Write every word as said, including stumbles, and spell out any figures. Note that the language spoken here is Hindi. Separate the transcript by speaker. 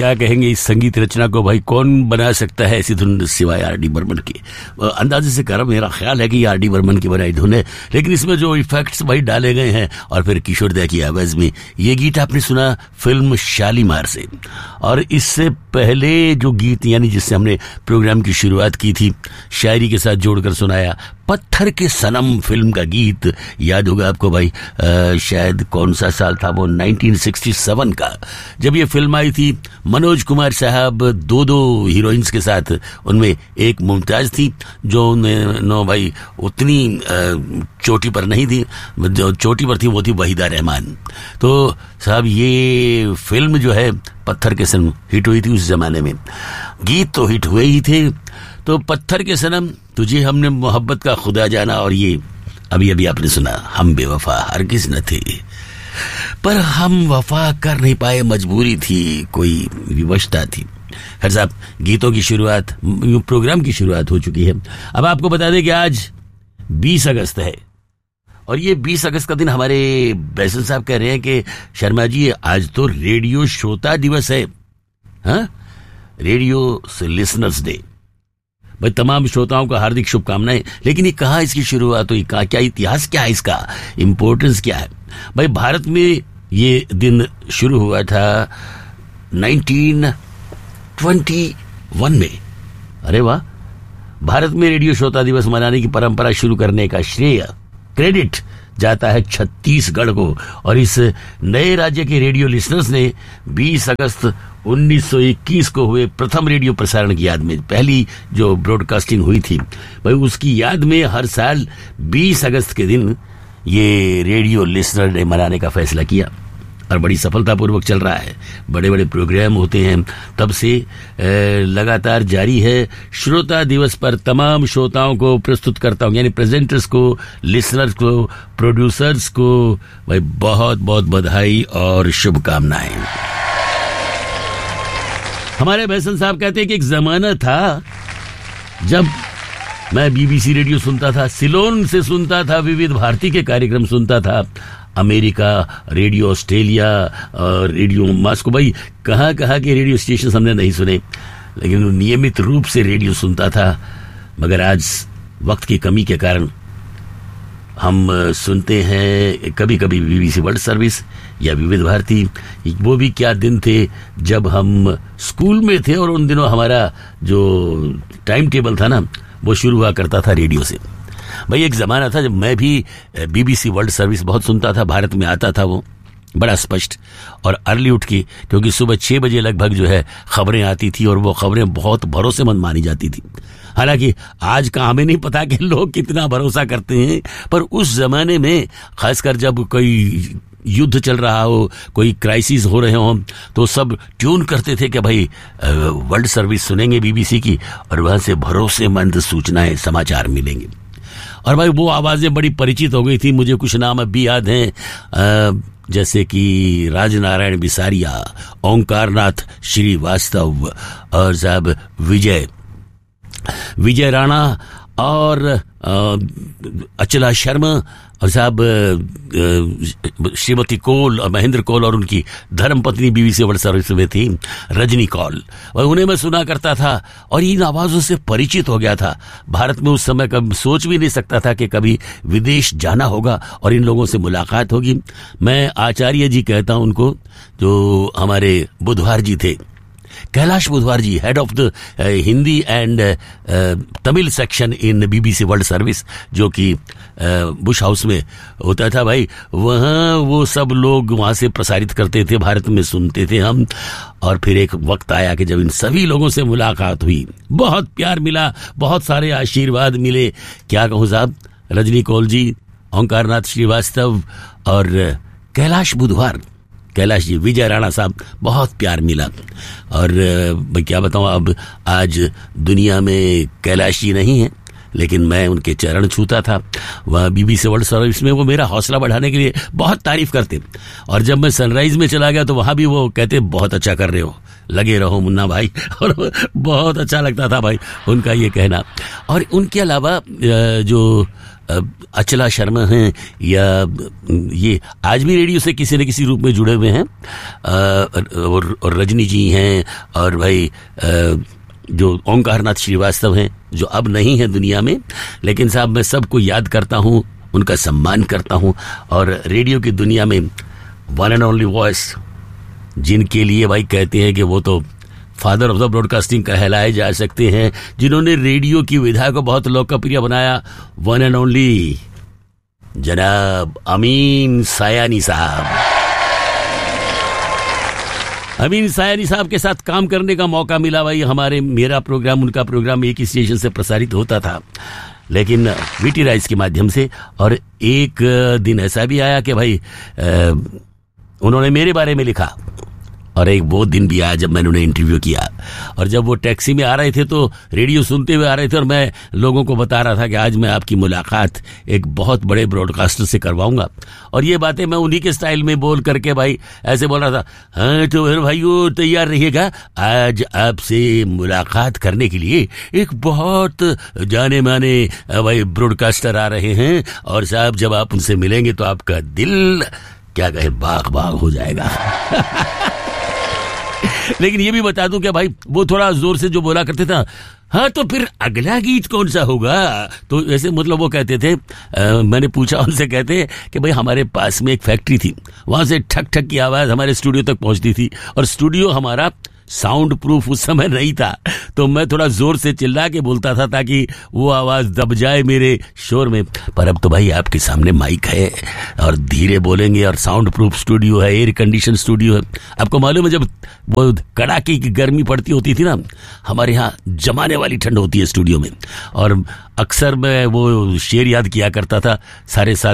Speaker 1: क्या कहेंगे इस संगीत रचना को भाई, कौन बना सकता है ऐसी धुन सिवाय आर डी बर्मन की। अंदाजे से कर मेरा ख्याल है कि आर डी बर्मन की बनाई धुन है, लेकिन इसमें जो इफेक्ट्स भाई डाले गए हैं और फिर किशोर दा की आवाज में। ये गीत आपने सुना फिल्म शालीमार से, और इससे पहले जो गीत यानी जिससे हमने प्रोग्राम की शुरुआत की थी, शायरी के साथ जोड़कर सुनाया पत्थर के सनम फिल्म का गीत। याद होगा आपको भाई, आ, शायद कौन सा साल था वो, नाइनटीन सिक्सटी सेवन का, जब ये फिल्म आई थी। मनोज कुमार साहब दो दो हीरोइंस के साथ, उनमें एक मुमताज थी जो नो भाई उतनी चोटी पर नहीं थी, जो चोटी पर थी वो थी वहीदा रहमान। तो साहब ये फिल्म जो है पत्थर के सनम हिट हुई थी उस जमाने में, गीत तो हिट हुए ही थे। तो पत्थर के सनम, तुझे हमने मोहब्बत का खुदा जाना, और ये अभी अभी आपने सुना हम बेवफा हरगिज न थे, पर हम वफा कर नहीं पाए, मजबूरी थी, कोई विवशता थी। खैर साहब, गीतों की शुरुआत, प्रोग्राम की शुरुआत हो चुकी है। अब आपको बता दें कि आज बीस अगस्त है, और ये बीस अगस्त का दिन हमारे बैसल साहब कह रहे हैं कि शर्मा जी आज तो रेडियो श्रोता दिवस है। हाँ, रेडियो लिसनर्स डे। भाई तमाम श्रोताओं को हार्दिक शुभकामनाएं। लेकिन ये कहाँ इसकी शुरुआत हुई, कहाँ, क्या इतिहास क्या है इसका, इम्पोर्टेंस क्या है? भाई भारत में ये दिन शुरू हुआ था नाइनटीन ट्वेंटी वन में। अरे वाह, भारत में रेडियो श्रोता दिवस मनाने की परंपरा शुरू करने का श्रेय, क्रेडिट जाता है छत्तीसगढ़ को, और इस नए राज्य के रेडियो लिसनर्स ने बीस अगस्त उन्नीस सौ इक्कीस को हुए प्रथम रेडियो प्रसारण की याद में, पहली जो ब्रॉडकास्टिंग हुई थी भाई, उसकी याद में हर साल बीस अगस्त के दिन ये रेडियो लिसनर डे मनाने का फैसला किया, और बड़ी सफलतापूर्वक चल रहा है। बड़े बड़े प्रोग्राम होते हैं, तब से लगातार जारी है। श्रोता दिवस पर तमाम श्रोताओं को, प्रस्तुत करता हूं यानी प्रेजेंटर्स को, लिसनर्स को, प्रोड्यूसर्स को भाई बहुत बहुत बधाई और शुभकामनाएं। हमारे बैसल साहब कहते हैं कि एक जमाना था जब मैं बीबीसी रेडियो सुनता था, सिलोन से सुनता था, विविध भारती के कार्यक्रम सुनता था, अमेरिका रेडियो, ऑस्ट्रेलिया और रेडियो मॉस्को, भाई कहाँ कहाँ के रेडियो स्टेशन हमने नहीं सुने, लेकिन नियमित रूप से रेडियो सुनता था। मगर आज वक्त की कमी के कारण हम सुनते हैं कभी कभी बीबीसी वर्ल्ड सर्विस या विविध भारती। वो भी क्या दिन थे जब हम स्कूल में थे, और उन दिनों हमारा जो टाइम टेबल था ना, वो शुरू हुआ करता था रेडियो से। भाई एक जमाना था जब मैं भी बीबीसी वर्ल्ड सर्विस बहुत सुनता था, भारत में आता था वो बड़ा स्पष्ट और अर्ली उठ के, क्योंकि सुबह छह बजे लगभग जो है खबरें आती थी, और वो खबरें बहुत भरोसेमंद मानी जाती थी। हालांकि आज का हमें नहीं पता कि लोग कितना भरोसा करते हैं, पर उस जमाने में खासकर जब कोई युद्ध चल रहा हो, कोई क्राइसिस हो रहे हो, तो सब ट्यून करते थे कि भाई वर्ल्ड सर्विस सुनेंगे बीबीसी की, और वहां से भरोसेमंद सूचनाएं, समाचार मिलेंगे। और भाई वो आवाजें बड़ी परिचित हो गई थी, मुझे कुछ नाम अब भी याद हैं, जैसे कि राजनारायण बिसारिया, ओंकारनाथ श्रीवास्तव, और साहब विजय विजय राणा, और अचला शर्मा, और साहब श्रीमती कौल और महेंद्र कौल, और उनकी धर्मपत्नी बीबीसी वर्ल्ड सर्विस में थी रजनी कौल, और उन्हें मैं सुना करता था और इन आवाजों से परिचित हो गया था। भारत में उस समय कभी सोच भी नहीं सकता था कि कभी विदेश जाना होगा और इन लोगों से मुलाकात होगी। मैं आचार्य जी कहता हूं उनको, जो हमारे बुधवार जी थे, कैलाश बुधवार जी, head of the Hindi and Tamil section in BBC world service, जो कि बुश हाउस में होता था भाई, वहाँ वो सब लोग वहाँ से प्रसारित करते थे, भारत में सुनते थे हम। और फिर एक वक्त आया कि जब इन सभी लोगों से मुलाकात हुई, बहुत प्यार मिला, बहुत सारे आशीर्वाद मिले। क्या कहूँ साहब, रजनी कौल जी, ओंकारनाथ श्रीवास्तव और कैलाश बुधवार, कैलाश जी, विजय राणा साहब, बहुत प्यार मिला। और भाई क्या बताऊं, अब आज दुनिया में कैलाश जी नहीं है, लेकिन मैं उनके चरण छूता था। वह बीबीसी वर्ल्ड सर्विस में वो मेरा हौसला बढ़ाने के लिए बहुत तारीफ करते, और जब मैं सनराइज में चला गया तो वहां भी वो कहते बहुत अच्छा कर रहे हो, लगे रहो मुन्ना भाई। और बहुत अच्छा लगता था भाई उनका ये कहना। और उनके अलावा जो अचला शर्मा हैं, या ये आज भी रेडियो से किसी न किसी रूप में जुड़े हुए हैं, और, और रजनी जी हैं, और भाई जो ओंकारनाथ श्रीवास्तव हैं जो अब नहीं है दुनिया में, लेकिन साहब मैं सबको याद करता हूँ, उनका सम्मान करता हूँ। और रेडियो की दुनिया में वन एंड ओनली वॉइस, जिनके लिए भाई कहते हैं कि वो तो फादर ऑफ द ब्रॉडकास्टिंग कहलाए जा सकते हैं, जिन्होंने रेडियो की विधा को बहुत लोकप्रिय बनाया, वन एंड ओनली जनाब अमीन सायानी साहब। अमीन सायानी साहब के साथ काम करने का मौका मिला भाई। हमारे मेरा प्रोग्राम उनका प्रोग्राम एक ही स्टेशन से प्रसारित होता था, लेकिन वीटी राइस के माध्यम से। और एक दिन ऐसा भी आया कि भाई आ, उन्होंने मेरे बारे में लिखा, और एक वो दिन भी आया जब मैंने उन्हें इंटरव्यू किया, और जब वो टैक्सी में आ रहे थे तो रेडियो सुनते हुए आ रहे थे, और मैं लोगों को बता रहा था कि आज मैं आपकी मुलाकात एक बहुत बड़े ब्रॉडकास्टर से करवाऊंगा। और ये बातें मैं उन्हीं के स्टाइल में बोल करके भाई ऐसे बोल रहा था, हाँ तो फिर भाइयों तैयार रहिएगा, आज आपसे मुलाकात करने के लिए एक बहुत जाने माने भाई ब्रॉडकास्टर आ रहे हैं, और साहब जब आप उनसे मिलेंगे तो आपका दिल क्या कहे बाग बाग हो जाएगा। लेकिन ये भी बता दूं कि भाई वो थोड़ा जोर से जो बोला करते था, हाँ तो फिर अगला गीत कौन सा होगा, तो ऐसे मतलब वो कहते थे, आ, मैंने पूछा उनसे, कहते कि भाई हमारे पास में एक फैक्ट्री थी, वहां से ठक ठक की आवाज हमारे स्टूडियो तक पहुंचती थी, और स्टूडियो हमारा साउंड प्रूफ उस समय नहीं था, तो मैं थोड़ा जोर से चिल्ला के बोलता था ताकि वो आवाज दब जाए मेरे शोर में। पर अब तो भाई आपके सामने माइक है और धीरे बोलेंगे, और साउंड प्रूफ स्टूडियो है, एयर कंडीशन स्टूडियो है। आपको मालूम है जब वो कड़ाके की गर्मी पड़ती होती थी ना, हमारे यहाँ जमाने वाली ठंड होती है स्टूडियो में, और अक्सर मैं वो शेर याद किया करता था, सारे साथ